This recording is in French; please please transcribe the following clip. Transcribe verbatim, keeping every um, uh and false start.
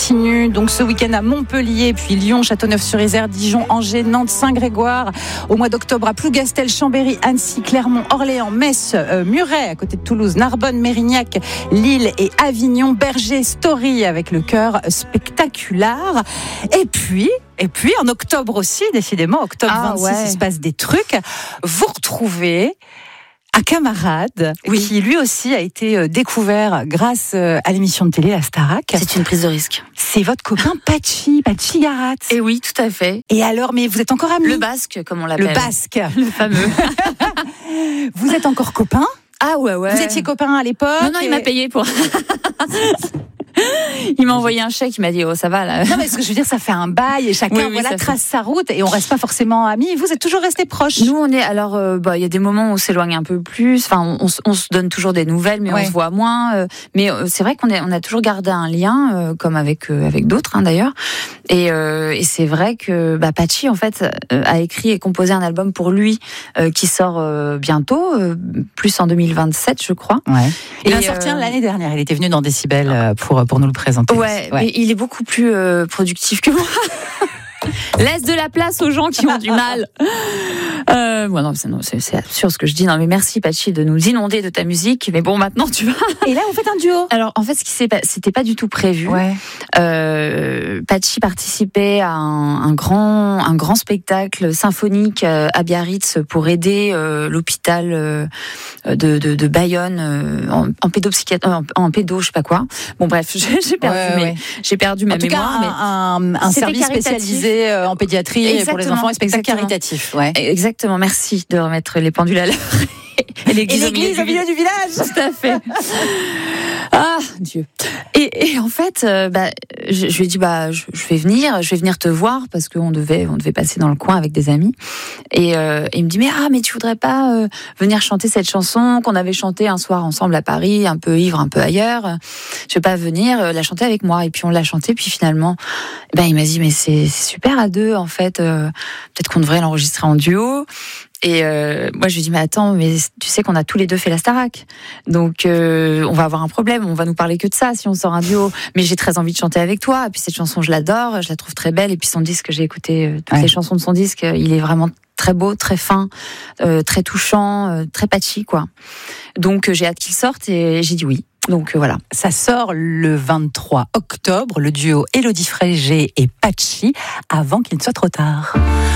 continue donc ce week-end à Montpellier, puis Lyon, Châteauneuf-sur-Isère, Dijon, Angers, Nantes, Saint-Grégoire. Au mois d'octobre à Plougastel, Chambéry, Annecy, Clermont, Orléans, Metz, euh, Muret à côté de Toulouse, Narbonne, Mérignac, Lille et Avignon, Berger, Story avec le chœur spectaculaire. Et puis Et puis, en octobre aussi, décidément, octobre ah, vingt-six, ouais. il se passe des trucs. Vous retrouvez un camarade oui. qui, lui aussi, a été découvert grâce à l'émission de télé, la Starac. C'est une prise de risque. C'est votre copain Patchi, Patchi Garat. Et oui, tout à fait. Et alors, mais vous êtes encore amis? Le basque, comme on l'appelle. Le basque. Le fameux. Vous êtes encore copains? Ah ouais, ouais. Vous étiez copains à l'époque? Non, non, et... il m'a payé pour... Il m'a envoyé un chèque, il m'a dit oh ça va là. Non mais ce que je veux dire, ça fait un bail et chacun oui, oui, voilà trace fait... sa route et on reste pas forcément amis. Vous êtes toujours restés proches. Nous on est alors euh, bah il y a des moments où on s'éloigne un peu plus. Enfin on, on, on se donne toujours des nouvelles mais ouais. on se voit moins. Euh, mais euh, c'est vrai qu'on est on a toujours gardé un lien euh, comme avec euh, avec d'autres hein, d'ailleurs. Et, euh, et c'est vrai que bah, Patchi en fait euh, a écrit et composé un album pour lui euh, qui sort euh, bientôt, euh, plus en deux mille vingt-sept je crois. Ouais. Il a sorti euh... l'année dernière. Il était venu dans Décibel euh, pour pour nous le présenter. Ouais. Ouais, mais il est beaucoup plus euh, productif que moi. Laisse de la place aux gens qui ont du mal. Euh, bon, non, c'est, non, c'est, c'est absurde ce que je dis. Non, mais merci Patchi de nous inonder de ta musique. Mais bon, maintenant tu vas. Et là, vous faites un duo. Alors, en fait, ce qui s'est, c'était pas du tout prévu. Ouais. Euh, Patchi participait à un, un grand, un grand spectacle symphonique à Biarritz pour aider euh, l'hôpital euh, de, de, de Bayonne euh, en, en pédopsychiatrie, en, en pédo, je sais pas quoi. Bon, bref, j'ai, j'ai perdu, ouais, mes, ouais. j'ai perdu ma en tout mémoire. Cas, un, mais un, un service spécialisé en pédiatrie exactement, pour les enfants et spectacle caritatif. Ouais. Exactement, merci de remettre les pendules à l'heure. Et l'église, et l'église au, milieu du village. Tout à fait. Ah, Dieu. Et, et en fait, euh, bah, je, je lui ai dit, bah, je, je vais venir, je vais venir te voir parce qu'on devait, on devait passer dans le coin avec des amis. Et, euh, et il me dit, mais ah, mais tu voudrais pas euh, venir chanter cette chanson qu'on avait chantée un soir ensemble à Paris, un peu ivre, un peu ailleurs. Je vais pas venir euh, la chanter avec moi. Et puis on l'a chantée. Puis finalement, bah, il m'a dit, mais c'est, c'est super à deux en fait. Euh, peut-être qu'on devrait l'enregistrer en duo. Et euh, moi je lui dis mais attends mais tu sais qu'on a tous les deux fait la Starac donc euh, on va avoir un problème, on va nous parler que de ça si on sort un duo, mais j'ai très envie de chanter avec toi et puis cette chanson je l'adore, je la trouve très belle et puis son disque, j'ai écouté euh, toutes ouais. les chansons de son disque, il est vraiment très beau, très fin, euh, très touchant, euh, très patchy quoi. Donc euh, j'ai hâte qu'il sorte et j'ai dit oui. Donc euh, voilà. Ça sort le vingt-trois octobre, le duo Élodie Frégé et Patchi, avant qu'il ne soit trop tard.